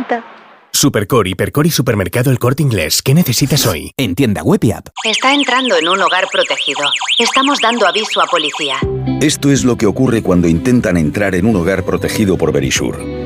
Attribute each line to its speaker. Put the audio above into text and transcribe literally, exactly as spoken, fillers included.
Speaker 1: cuenta.
Speaker 2: Supercore, Hipercore y Supermercado El Corte Inglés. ¿Qué necesitas hoy?
Speaker 3: En tienda web y app.
Speaker 4: Está entrando en un hogar protegido. Estamos dando aviso a policía.
Speaker 5: Esto es lo que ocurre cuando intentan entrar en un hogar protegido por Verisure.